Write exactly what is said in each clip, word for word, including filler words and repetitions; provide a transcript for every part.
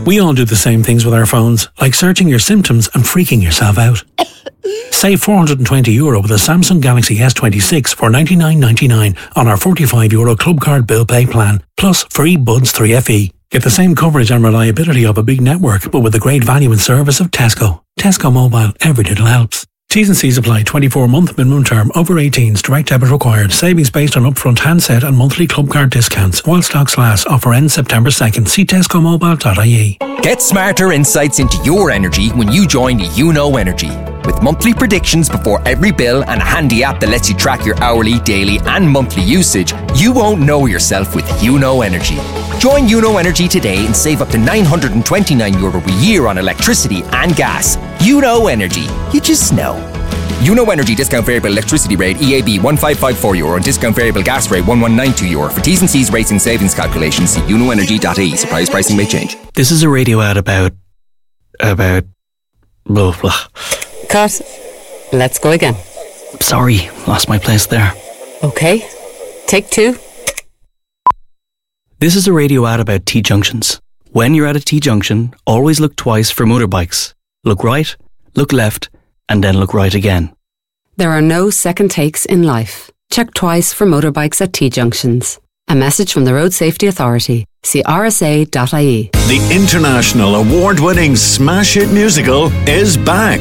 We all do the same things with our phones, like searching your symptoms and freaking yourself out. Save four hundred twenty euro with a Samsung Galaxy S twenty-six for ninety-nine ninety-nine on our forty-five euro club card bill pay plan, plus free Buds three F E. Get the same coverage and reliability of a big network, but with the great value and service of Tesco. Tesco Mobile, every little helps. T's and C's apply. twenty-four month minimum term. Over eighteens. Direct debit required. Savings based on upfront handset and monthly club card discounts. While stocks last. Offer ends September second. See tesco mobile dot I E. Get smarter insights into your energy when you join YouKnow Energy. With monthly predictions before every bill and a handy app that lets you track your hourly, daily and monthly usage, you won't know yourself with YouKnow Energy. Join YouKnow Energy today and save up to nine hundred twenty-nine euro a year on electricity and gas. YouKnow Energy. You just know. YouKnow Energy discount variable electricity rate E A B one five five four euro and discount variable gas rate one one nine two euro. For T's and C's rates and savings calculations, see you know energy dot I E. Surprise pricing may change. This is a radio ad about... about... blah blah. Cut. Let's go again. Sorry, lost my place there. Okay. Take two. This is a radio ad about T-junctions. When you're at a T-junction, always look twice for motorbikes. Look right, look left, and then look right again. There are no second takes in life. Check twice for motorbikes at T-junctions. A message from the Road Safety Authority. See R S A dot I E. The international award-winning smash hit musical is back.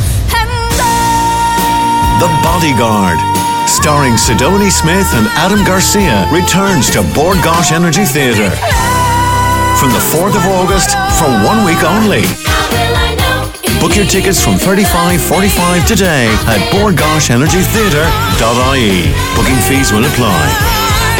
The Bodyguard, starring Sidonie Smith and Adam Garcia, returns to Bord Gáis Energy Theatre from the fourth of August for one week only. Book your tickets from thirty-five forty-five today at bord gáis energy theatre dot I E. Booking fees will apply.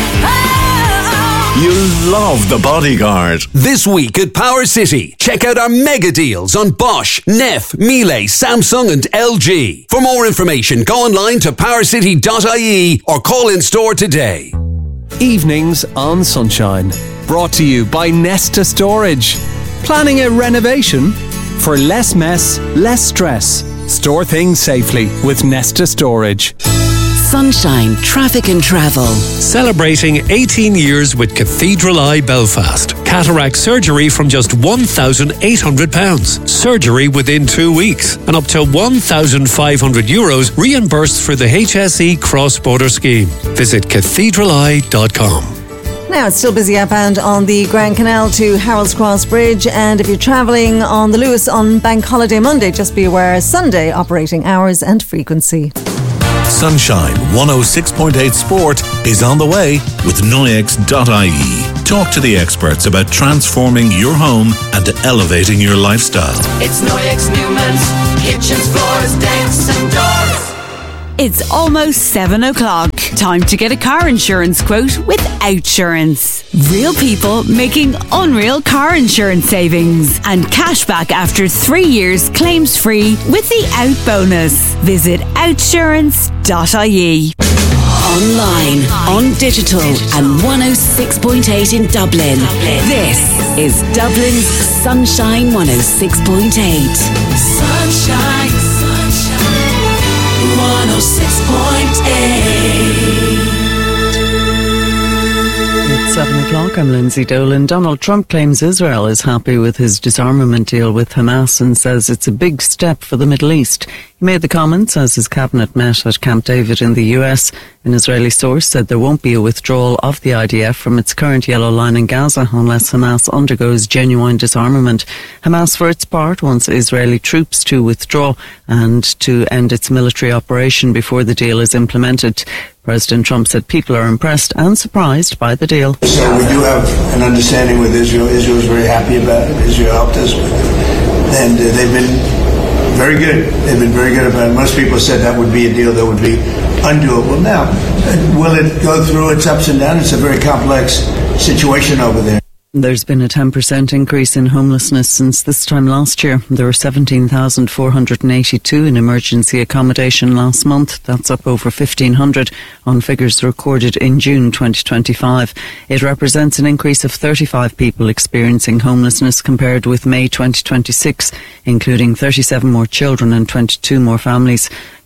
You love The Bodyguard. This week at Power City, check out our mega deals on Bosch, Neff, Miele, Samsung and L G. For more information, go online to power city dot I E or call in store today. Evenings on Sunshine. Brought to you by Nesta Storage. Planning a renovation? For less mess, less stress. Store things safely with Nesta Storage. Sunshine Traffic and Travel. Celebrating eighteen years with Cathedral Eye Belfast. Cataract surgery from just one thousand eight hundred pounds. Surgery within two weeks. And up to one thousand five hundred euros reimbursed for the H S E cross-border scheme. Visit cathedral eye dot com. Now, it's still busy outbound on the Grand Canal to Harold's Cross Bridge, and if you're travelling on the Lewis on Bank Holiday Monday, just be aware Sunday operating hours and frequency. Sunshine one oh six point eight Sport is on the way with Noyex dot I E. Talk to the experts about transforming your home and elevating your lifestyle. It's Noyex Newman's kitchens, floors, decks and doors. It's almost seven o'clock. Time to get a car insurance quote with Outsurance. Real people making unreal car insurance savings and cashback after three years claims free with the Out bonus. Visit outsurance dot I E. Online, on digital and one oh six point eight in Dublin. This is Dublin's Sunshine one oh six point eight. Sunshine, sunshine, one oh six point eight. It's seven o'clock. I'm Lindsay Dolan. Donald Trump claims Israel is happy with his disarmament deal with Hamas and says it's a big step for the Middle East. He made the comments as his cabinet met at Camp David in the U S. An Israeli source said there won't be a withdrawal of the I D F from its current yellow line in Gaza unless Hamas undergoes genuine disarmament. Hamas, for its part, wants Israeli troops to withdraw and to end its military operation before the deal is implemented. President Trump said people are impressed and surprised by the deal. So we do have an understanding with Israel. Israel is very happy about it. Israel helped us with it. And uh, they've been very good. They've been very good about it. Most people said that would be a deal that would be undoable. Now, will it go through its ups and downs? It's a very complex situation over there. There's been a ten percent increase in homelessness since this time last year. There were seventeen thousand four hundred eighty-two in emergency accommodation last month. That's up over fifteen hundred on figures recorded in June twenty twenty-five. It represents an increase of thirty-five people experiencing homelessness compared with May twenty twenty-six, including thirty-seven more children and twenty-two more families.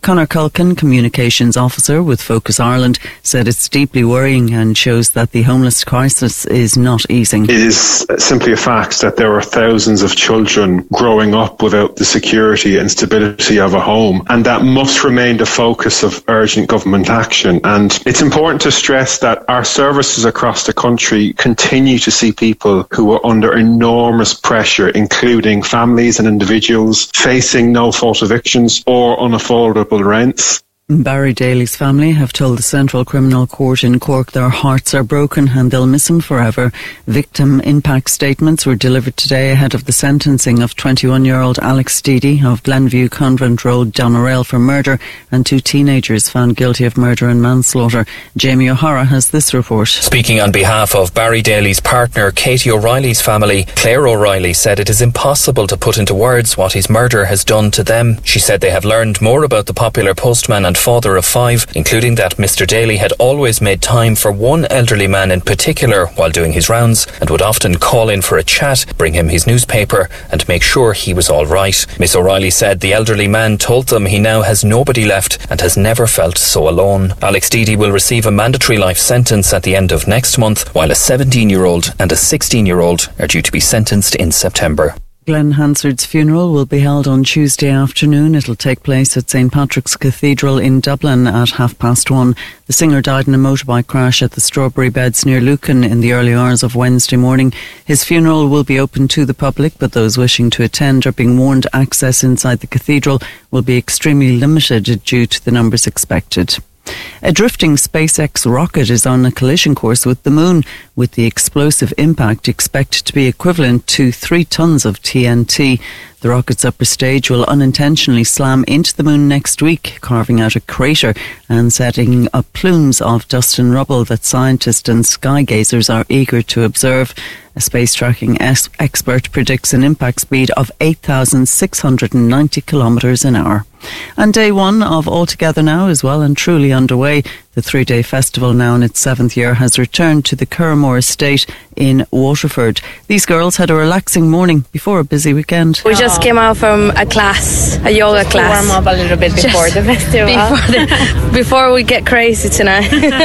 Conor Culkin, communications officer with Focus Ireland, said it's deeply worrying and shows that the homeless crisis is not easing. It is simply a fact that there are thousands of children growing up without the security and stability of a home, and that must remain the focus of urgent government action. And it's important to stress that our services across the country continue to see people who are under enormous pressure, including families and individuals facing no-fault evictions or unaffordable rents. Barry Daly's family have told the Central Criminal Court in Cork their hearts are broken and they'll miss him forever. Victim impact statements were delivered today ahead of the sentencing of twenty-one-year-old Alex Steedy of Glenview Convent Road, Doneraile, for murder, and two teenagers found guilty of murder and manslaughter. Jamie O'Hara has this report. Speaking on behalf of Barry Daly's partner, Katie O'Reilly's family, Claire O'Reilly said it is impossible to put into words what his murder has done to them. She said they have learned more about the popular postman and father of five, including that Mister Daly had always made time for one elderly man in particular while doing his rounds, and would often call in for a chat, bring him his newspaper and make sure he was all right. Miss O'Reilly said the elderly man told them he now has nobody left and has never felt so alone. Alex Steedy will receive a mandatory life sentence at the end of next month, while a seventeen-year-old and a sixteen-year-old are due to be sentenced in September. Glenn Hansard's funeral will be held on Tuesday afternoon. It'll take place at Saint Patrick's Cathedral in Dublin at half past one. The singer died in a motorbike crash at the Strawberry Beds near Lucan in the early hours of Wednesday morning. His funeral will be open to the public, but those wishing to attend are being warned access inside the cathedral will be extremely limited due to the numbers expected. A drifting SpaceX rocket is on a collision course with the moon, with the explosive impact expected to be equivalent to three tons of T N T. The rocket's upper stage will unintentionally slam into the moon next week, carving out a crater and setting up plumes of dust and rubble that scientists and sky gazers are eager to observe. A space tracking es- expert predicts an impact speed of eight thousand six hundred ninety kilometres an hour. And day one of All Together Now is well and truly underway. The three-day festival, now in its seventh year, has returned to the Curramore Estate in Waterford. These girls had a relaxing morning before a busy weekend. We just came out from a class, a yoga just class. To warm up a little bit before Just the festival. Before, the, before we get crazy tonight.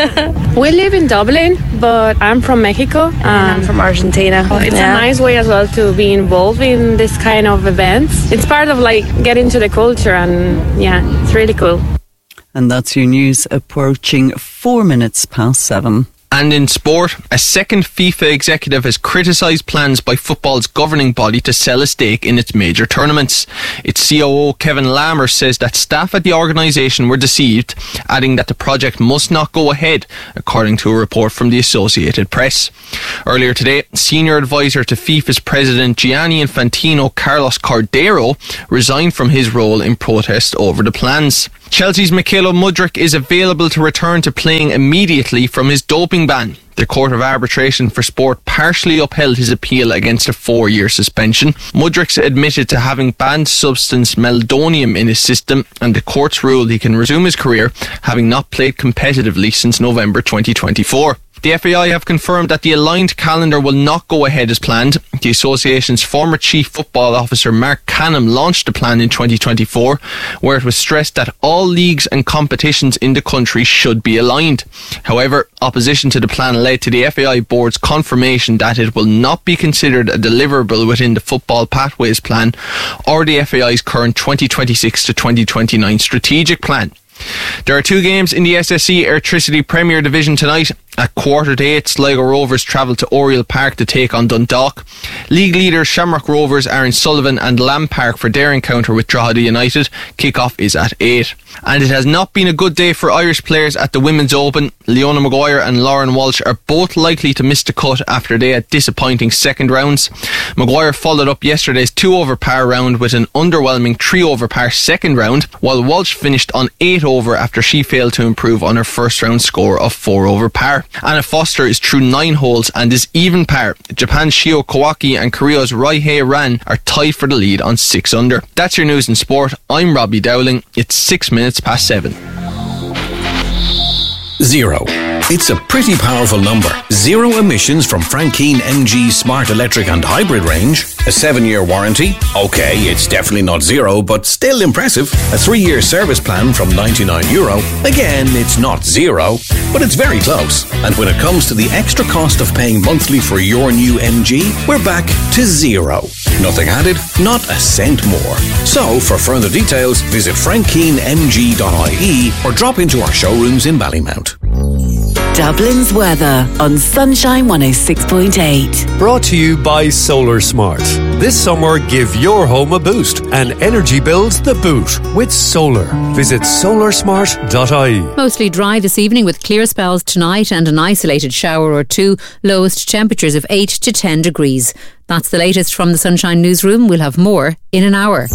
We live in Dublin, but I'm from Mexico. Um, I'm from Argentina. It's yeah. a nice way as well to be involved in this kind of events. It's part of like getting to the culture, and yeah, it's really cool. And that's your news approaching four minutes past seven. And in sport, a second FIFA executive has criticised plans by football's governing body to sell a stake in its major tournaments. Its C O O Kevin Lammer says that staff at the organisation were deceived, adding that the project must not go ahead, according to a report from the Associated Press. Earlier today, senior advisor to FIFA's president Gianni Infantino, Carlos Cordero, resigned from his role in protest over the plans. Chelsea's Mykhailo Mudryk is available to return to playing immediately from his doping ban. The Court of Arbitration for Sport partially upheld his appeal against a four-year suspension. Mudryk's admitted to having banned substance meldonium in his system, and the courts ruled he can resume his career, having not played competitively since November twenty twenty-four. The F A I have confirmed that the aligned calendar will not go ahead as planned. The association's former chief football officer Mark Canham launched the plan in twenty twenty-four, where it was stressed that all leagues and competitions in the country should be aligned. However, opposition to the plan led to the F A I board's confirmation that it will not be considered a deliverable within the Football Pathways Plan or the F A I's current twenty twenty-six to twenty twenty-nine strategic plan. There are two games in the S S E Airtricity Premier Division tonight. At quarter to eight, Sligo Rovers travel to Oriel Park to take on Dundalk. League leaders Shamrock Rovers are in Sullivan and Lamb Park for their encounter with Drogheda United. Kick-off is at eight. And it has not been a good day for Irish players at the Women's Open. Leona Maguire and Lauren Walsh are both likely to miss the cut after they had disappointing second rounds. Maguire followed up yesterday's two over par round with an underwhelming three over par second round, while Walsh finished on eight over after she failed to improve on her first round score of four over par. Anna Foster is through nine holes and is even par. Japan's Shio Kawaki and Korea's Raihei Ran are tied for the lead on six under. That's your news in sport. I'm Robbie Dowling. It's six minutes past seven. Zero. It's a pretty powerful number. Zero emissions from Frankine M G Smart Electric and Hybrid range. A seven-year warranty. Okay, it's definitely not zero, but still impressive. A three-year service plan from ninety-nine euro. Again, it's not zero, but it's very close. And when it comes to the extra cost of paying monthly for your new M G, we're back to zero. Nothing added, not a cent more. So, for further details, visit frankine m g dot i e or drop into our showrooms in Ballymount. Dublin's weather on Sunshine one oh six point eight. Brought to you by Solar Smart. This summer, give your home a boost and energy bills the boot with solar. Visit solar smart dot i e. Mostly dry this evening with clear spells tonight and an isolated shower or two. Lowest temperatures of eight to ten degrees. That's the latest from the Sunshine Newsroom. We'll have more in an hour.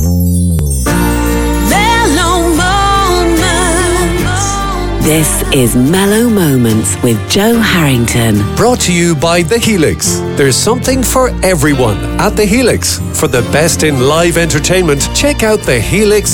This is Mellow Moments with Joe Harrington. Brought to you by The Helix. There's something for everyone at The Helix. For the best in live entertainment, check out The Helix